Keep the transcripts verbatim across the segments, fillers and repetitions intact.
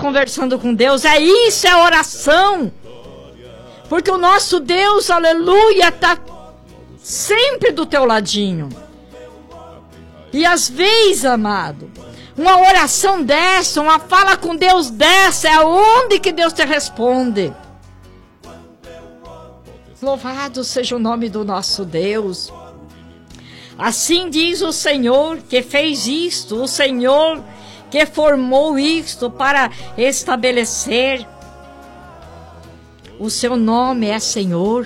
conversando com Deus. É isso, é oração. Porque o nosso Deus, aleluia, está sempre do teu ladinho. E às vezes, amado, uma oração dessa, uma fala com Deus dessa, é onde que Deus te responde. Louvado seja o nome do nosso Deus. Assim diz o Senhor que fez isto, o Senhor que formou isto para estabelecer. O seu nome é Senhor.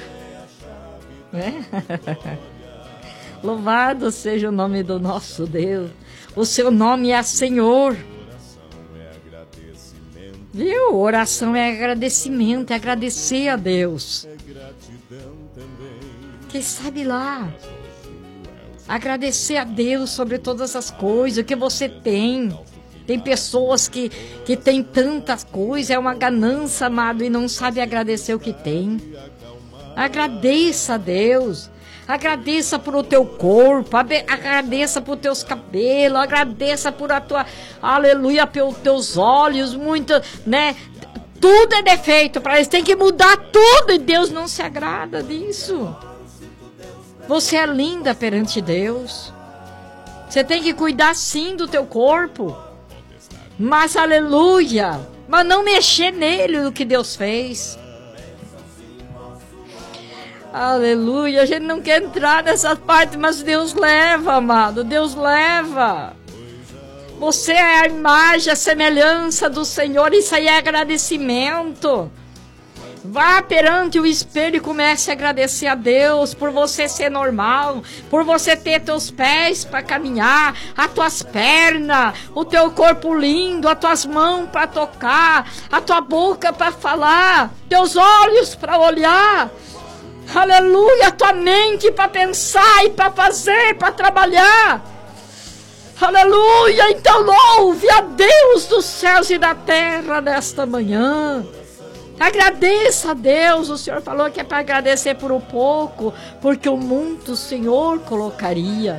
É? Louvado seja o nome do nosso Deus. O seu nome é Senhor. Viu? Oração é agradecimento, é agradecer a Deus. Quem sabe lá, agradecer a Deus sobre todas as coisas que você tem. Tem pessoas que, que têm tantas coisas, é uma ganância, amado, e não sabe agradecer o que tem. Agradeça a Deus. Agradeça por o teu corpo, agradeça por teus cabelos, agradeça por a tua, aleluia, pelos teus olhos, muito, né? Tudo é defeito para eles, tem que mudar tudo e Deus não se agrada disso. Você é linda perante Deus. Você tem que cuidar sim do teu corpo. Mas aleluia, mas não mexer nele no que Deus fez. Aleluia, a gente não quer entrar nessa parte, mas Deus leva, amado, Deus leva. Você é a imagem, a semelhança do Senhor, isso aí é agradecimento. Vá perante o espelho e comece a agradecer a Deus por você ser normal, por você ter teus pés para caminhar, as tuas pernas, o teu corpo lindo, as tuas mãos para tocar, a tua boca para falar, teus olhos para olhar. Aleluia, tua mente para pensar e para fazer, para trabalhar. Aleluia, então louve a Deus dos céus e da terra nesta manhã. Agradeça a Deus, o Senhor falou que é para agradecer por um pouco, porque o muito o Senhor colocaria.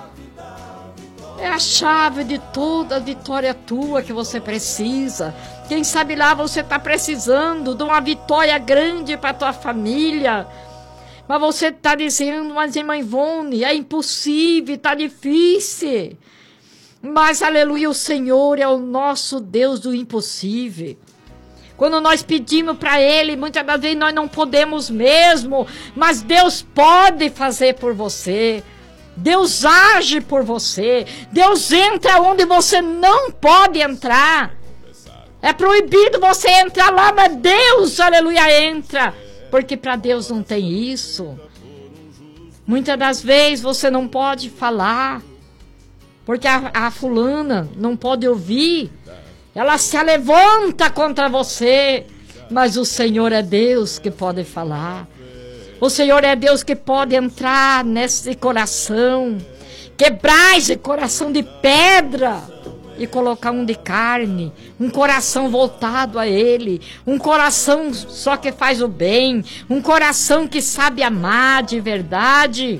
É a chave de toda a vitória tua que você precisa. Quem sabe lá você está precisando de uma vitória grande para a tua família. Mas você está dizendo, mas irmã Ivone, é impossível, está difícil. Mas, aleluia, o Senhor é o nosso Deus do impossível. Quando nós pedimos para Ele, muitas das vezes nós não podemos mesmo, mas Deus pode fazer por você. Deus age por você. Deus entra onde você não pode entrar. É proibido você entrar lá, mas Deus, aleluia, entra. Porque para Deus não tem isso. Muitas das vezes você não pode falar. Porque a, a fulana não pode ouvir. Ela se levanta contra você. Mas o Senhor é Deus que pode falar. O Senhor é Deus que pode entrar nesse coração. Quebrar esse coração de pedra. E colocar um de carne, um coração voltado a Ele, um coração só que faz o bem, um coração que sabe amar de verdade.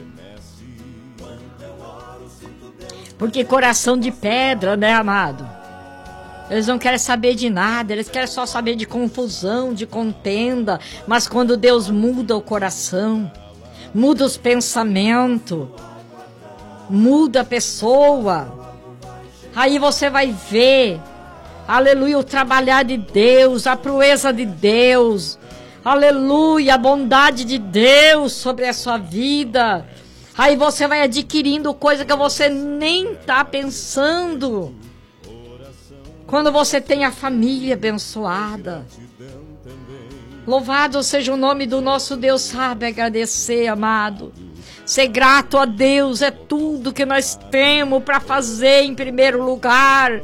Porque coração de pedra, né, amado? Eles não querem saber de nada, eles querem só saber de confusão, de contenda. Mas quando Deus muda o coração, muda os pensamentos, muda a pessoa, aí você vai ver, aleluia, o trabalhar de Deus, a proeza de Deus, aleluia, a bondade de Deus sobre a sua vida. Aí você vai adquirindo coisa que você nem está pensando. Quando você tem a família abençoada. Louvado seja o nome do nosso Deus, sabe agradecer, amado. Ser grato a Deus é tudo que nós temos para fazer em primeiro lugar.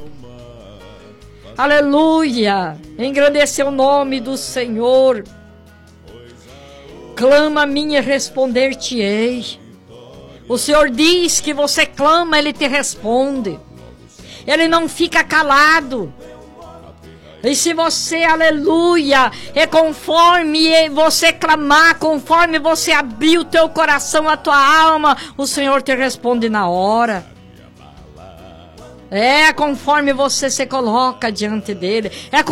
Aleluia! Engrandecer o nome do Senhor. Clama a mim e responder-te-ei. O Senhor diz que você clama, Ele te responde. Ele não fica calado. E se você, aleluia, é conforme você clamar, conforme você abrir o teu coração, a tua alma, o Senhor te responde na hora. É conforme você se coloca diante dele. É